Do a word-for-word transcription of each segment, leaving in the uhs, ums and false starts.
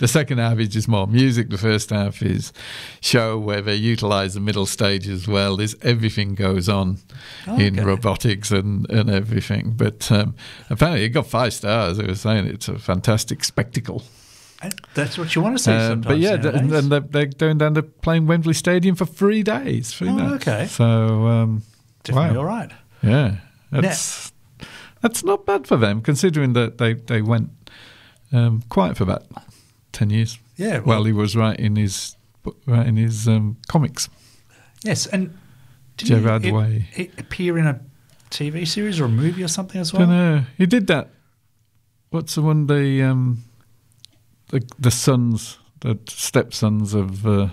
The second half is just more music. The first half is show where they utilise the middle stage as well. There's everything goes on Oh, in okay. robotics and, and everything. But um, apparently it got five stars. They were saying it's a fantastic spectacle. And that's what you want to see Um, sometimes. but yeah, th- nowadays. and they're, they're going down to playing Wembley Stadium for three days. Three Oh, nights. okay. So um, Definitely wow. all right. Yeah, that's that's not bad for them, considering that they they went um, quiet for about ten years. Yeah, well- while he was writing his writing his um, comics. Yes, and did Gerard he, Way. he appear in a T V series or a movie or something as I well? don't know. He did that. What's the one? The um, the the sons, the stepsons of. Uh,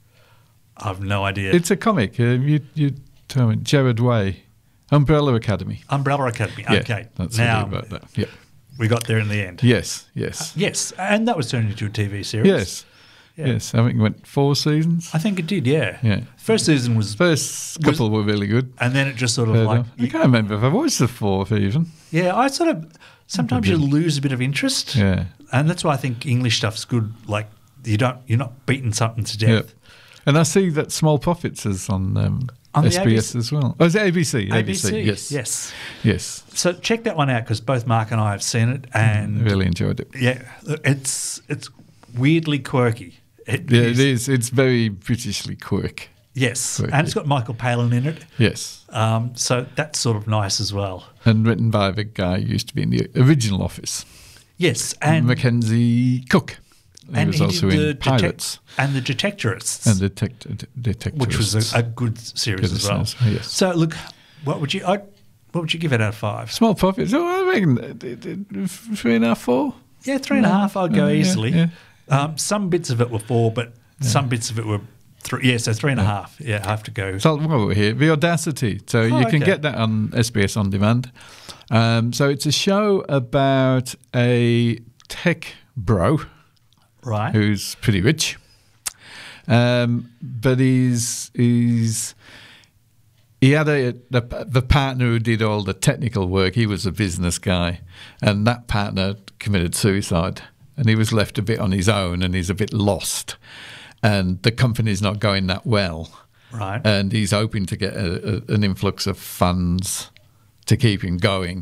I've no idea. it's a comic. Uh, you you tell me, Gerard Way, Umbrella Academy. Umbrella Academy. Yeah, Okay, that's now what about that. Yeah. we got there in the end. Yes. Yes. Yes, and that was turned into a T V series. Yes. Yeah. Yes. I think it went four seasons. I think it did. Yeah. Yeah. First season was, First Was- couple were really good. and then it just sort of Third like, one- I can't remember if I watched the fourth even. yeah. I sort of sometimes you lose a bit of interest. Yeah. and that's why I think English stuff's good. Like you don't, you're not beating something to Yeah. death. And I see that Small Profits is on, um, On the S B S A B C as well. Oh, is it A B C? A B C, yes. yes. Yes. So check that one out because both Mark and I have seen it, and I really enjoyed it. yeah, it's it's weirdly quirky. It Yeah, is- it is. It's very Britishly quirk. Yes, Quirky. and it's got Michael Palin in it. Yes. Um, so that's sort of nice as well. And written by the guy who used to be in the original Office, Yes, and Mackenzie Cook. He and was he also did the in Pirates detec- and the Detectorists, and Detect- Detectorists. which was a, a good series Good as well. series, yes. So look, what would you I, what would you give it out of five? Small Profits. Oh, I reckon uh, uh, uh, three and a half, four. Yeah, three and a half. I'll go Uh, yeah, easily. yeah. Um, some bits of it were four, but some bits of it were three. Yeah, so three and a half. Yeah, I have to go. So while we're here, The Audacity. So Oh, you can okay. get that on S B S On Demand. Um, so it's a show about a tech bro Right. who's pretty rich, um, but he's he's he had a the, the partner who did all the technical work. He was a business guy, and that partner committed suicide, and he was left a bit on his own, and he's a bit lost, and the company's not going that well. Right. And he's hoping to get a, a, an influx of funds to keep him going.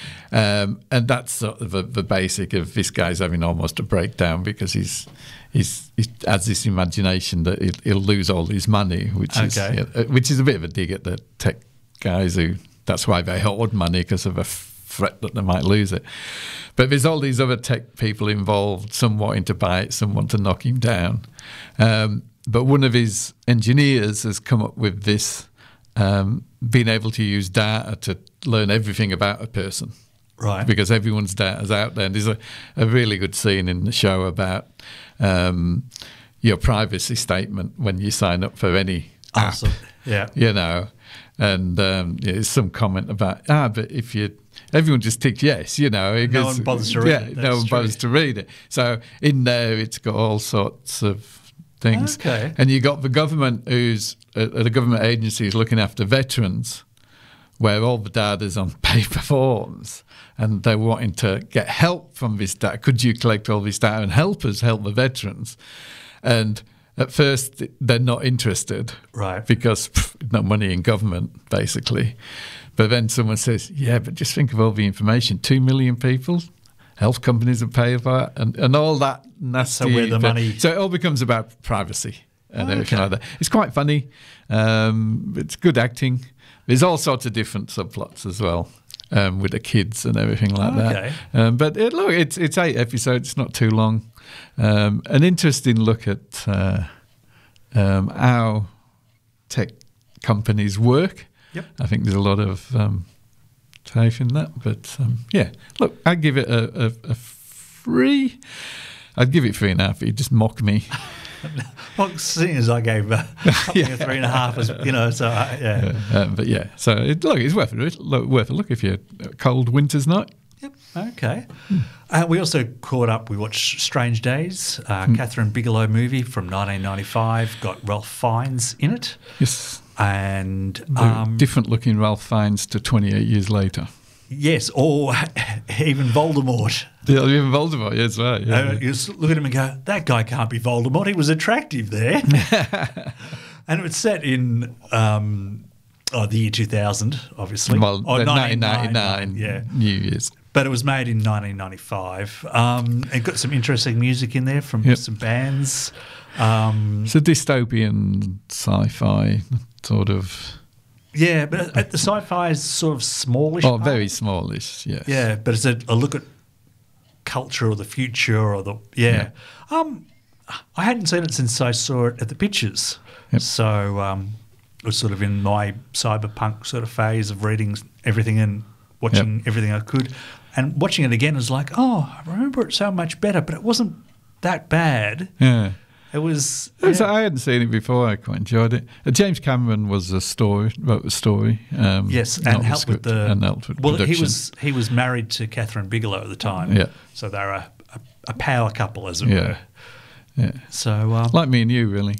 Um, and that's sort of the, the basic of this guy's having almost a breakdown because he's, he's he has this imagination that he'll, he'll lose all his money, which is Okay. yeah, which is a bit of a dig at the tech guys who that's why they hoard money because of a threat that they might lose it. But there's all these other tech people involved, some wanting to buy it, some want to knock him down. Um, but one of his engineers has come up with this, um, being able to use data to learn everything about a person. Right. Because everyone's data's out there. And there's a, a really good scene in the show about um, your privacy statement when you sign up for any app. Awesome. Yeah. You know, and um, yeah, there's some comment about, ah, but if you, everyone just ticks yes, you know. No one bothers to read yeah, it, no that's one true. bothers to read it. So in there, it's got all sorts of things. Okay. And you got the government who's, uh, the government agency is looking after veterans, where all the data's on paper forms, and they're wanting to get help from this data. Could you collect all this data and help us help the veterans? And at first, they're not interested, Right. Because pff, no money in government, basically. But then someone says, "Yeah, but just think of all the information: two million people, health companies are paying for it, and, and all that nasty." So where the but- money- So it all becomes about privacy and Oh, everything okay. like that. It's quite funny. Um, it's good acting. There's all sorts of different subplots as well, um, with the kids and everything like Okay. that. Um, but it, look, it's it's eight episodes. It's not too long. Um, an interesting look at uh, um, how tech companies work. Yep. I think there's a lot of um, faith in that. But um, yeah, look, I'd give it a, a, a three. I'd give it three and a half. You just mock me. Well, seeing as I gave uh, something a three and a half, as, you know, so I, yeah. Um, but yeah, so it, look, it's worth it. Look, worth a look if you're a cold winter's night. Yep. Okay. Uh, we also caught up. We watched Strange Days, uh, Hmm. Catherine Bigelow movie from nineteen ninety-five. Got Ralph Fiennes in it, Yes, and Very um, different looking Ralph Fiennes to twenty-eight years later. Yes, or even Voldemort. Yeah, even Voldemort, yes, right. Yeah, Uh, yeah. you s- look at him and go, that guy can't be Voldemort. He was attractive there. And it was set in um, oh, the year two thousand, obviously. Well, oh, the nineteen nineteen ninety-nine, ninety-nine yeah. New Year's. But it was made in nineteen ninety-five. Um, it got some interesting music in there from Yep. some bands. Um, It's a dystopian sci-fi sort of, yeah, but uh, the sci-fi is sort of smallish. oh, part. very smallish, yes. Yeah, but it's a, a look at culture or the future or the yeah. Um, I hadn't seen it since I saw it at the pictures, Yep. so um, it was sort of in my cyberpunk sort of phase of reading everything and watching everything I could, and watching it again was like, oh, I remember it so much better, but it wasn't that bad. Yeah. It was. It was- yeah. I hadn't seen it before. I quite enjoyed it. Uh, James Cameron was a story, wrote the story. Um, Yes, not and helped with script, the and helped with well. production. He was he was married to Catherine Bigelow at the time. Yeah. so they're a, a, a power couple, as it Yeah. were. Yeah. So um, Like me and you, really.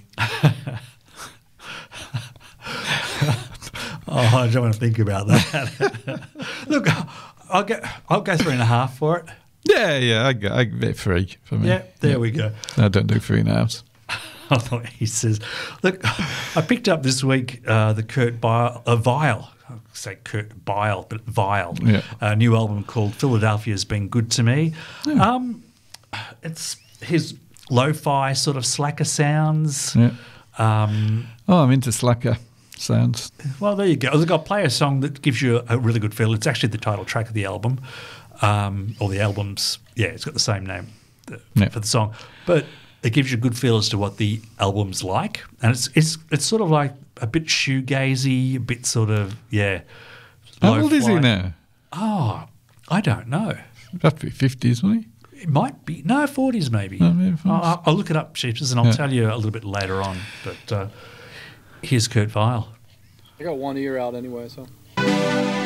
oh, I don't want to think about that. Look, I'll go. I'll go three and a half for it. Yeah, yeah. I get, I get three for me. Yeah, there we go. I don't do three and a halves. I thought he says, look, I picked up this week uh, the Kurt Vile, uh, Vile, I say Kurt Vile, but Vile, Yeah. a new album called Philadelphia's Been Good to Me. Um, it's his lo-fi sort of slacker sounds. Yeah. Um, Oh, I'm into slacker sounds. well, there you go. I've got to play a song that gives you a, a really good feel. It's actually the title track of the album, um, or the album's, yeah, it's got the same name the, Yeah. for the song. But it gives you a good feel as to what the album's like. And it's it's it's sort of like a bit shoegazy, a bit sort of, yeah. How old is he low-fly. now? Oh, I don't know. Got to be fifty, isn't he? It might be, no, forties maybe. Oh, maybe forties. I'll, I'll look it up, Sheepers, and I'll Yeah. tell you a little bit later on. But uh, here's Kurt Vile. I got one ear out anyway, so.